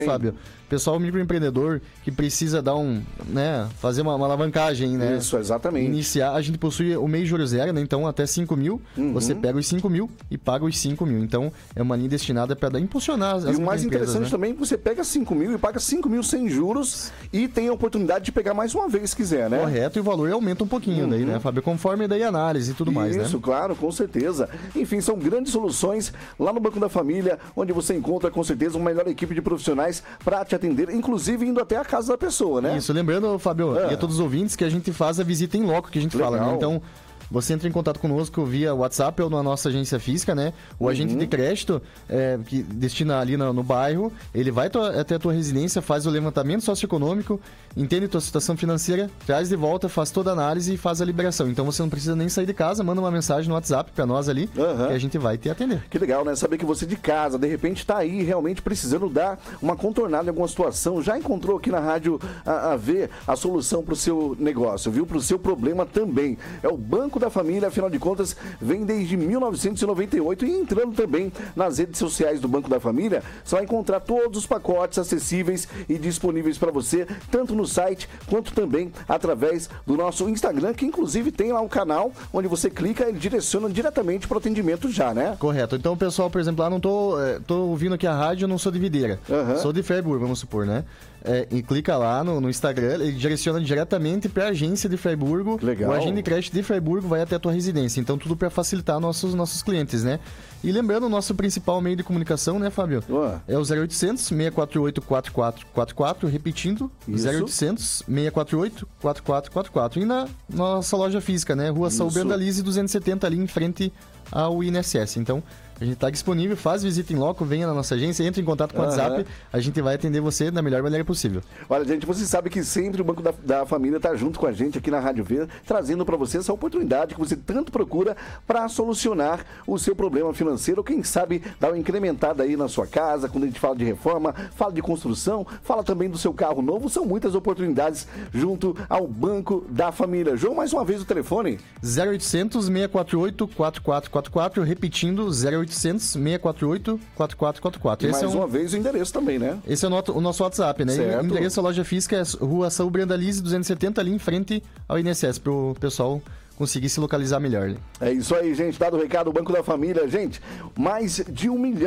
Fábio, pessoal microempreendedor que precisa dar fazer uma alavancagem, né? Isso, exatamente. Iniciar, a gente possui o MEI Juro Zero, né? Então até 5 mil, você pega os 5 mil e paga os 5 mil. Então é uma linha destinada para impulsionar as E o mais interessante, né, também, você pega 5 mil e paga 5 mil sem juros e tem a oportunidade de pegar mais uma vez se quiser, né? Correto, e o valor aumenta um pouquinho daí, né, Fábio? Conforme daí a análise e tudo mais, né? Isso, claro, com certeza. Enfim, são grandes soluções lá no Banco da Família, onde você encontra com certeza uma melhor equipe de profissionais para te atender, inclusive indo até a casa da pessoa, né? Isso, lembrando, Fábio, e a todos os ouvintes, que a gente faz a visita em loco, que a gente fala, né? Então, você entra em contato conosco via WhatsApp ou na nossa agência física, né? O agente de crédito, que destina ali no bairro, ele vai até a tua residência, faz o levantamento socioeconômico, entende tua situação financeira, traz de volta, faz toda a análise e faz a liberação. Então você não precisa nem sair de casa, manda uma mensagem no WhatsApp pra nós ali, que a gente vai te atender. Que legal, né? Saber que você de casa, de repente, tá aí realmente precisando dar uma contornada em alguma situação, já encontrou aqui na Rádio AV a solução pro seu negócio, viu? Pro seu problema também. É o Banco da Família, afinal de contas, vem desde 1998 e entrando também nas redes sociais do Banco da Família, você vai encontrar todos os pacotes acessíveis e disponíveis para você, tanto no site quanto também através do nosso Instagram, que inclusive tem lá um canal onde você clica e direciona diretamente para o atendimento já, né? Correto. Então, pessoal, por exemplo, lá não tô ouvindo aqui a rádio, eu não sou de Videira, sou de Freiburg, vamos supor, né? E clica lá no Instagram, ele direciona diretamente para a agência de Freiburgo. Legal. O agente de crédito de Freiburgo vai até a tua residência. Então, tudo para facilitar nossos clientes, né? E lembrando, o nosso principal meio de comunicação, né, Fábio? É o 0800 648 4444, repetindo, isso. 0800 648 4444. E na nossa loja física, né? Rua Saúl Brandalize 270, ali em frente ao INSS. Então, a gente está disponível, faz visita em loco, venha na nossa agência, entre em contato com o WhatsApp, a gente vai atender você da melhor maneira possível. Olha, gente, você sabe que sempre o Banco da Família está junto com a gente aqui na Rádio V, trazendo para você essa oportunidade que você tanto procura para solucionar o seu problema financeiro, ou quem sabe dar uma incrementada aí na sua casa, quando a gente fala de reforma, fala de construção, fala também do seu carro novo, são muitas oportunidades junto ao Banco da Família. João, mais uma vez o telefone? 0800 648 4444, repetindo, 0800 648 4444. E mais uma vez o endereço também, né? Esse é o nosso WhatsApp, né? Certo. O endereço da loja física é Rua Saúl Brandalize 270, ali em frente ao INSS, para o pessoal conseguir se localizar melhor. É isso aí, gente. Dado o recado, o Banco da Família. Gente, mais de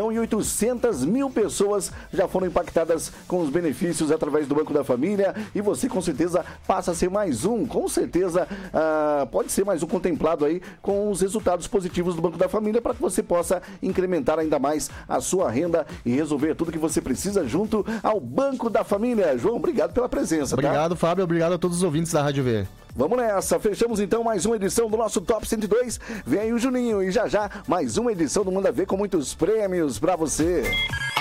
1.800.000 pessoas já foram impactadas com os benefícios através do Banco da Família e você, com certeza, passa a ser mais um. Com certeza, pode ser mais um contemplado aí com os resultados positivos do Banco da Família para que você possa incrementar ainda mais a sua renda e resolver tudo que você precisa junto ao Banco da Família. João, obrigado pela presença. Obrigado, Fábio. Obrigado a todos os ouvintes da Rádio V. Vamos nessa, fechamos então mais uma edição do nosso Top 102. Vem aí o Juninho e já mais uma edição do Manda Ver com muitos prêmios pra você.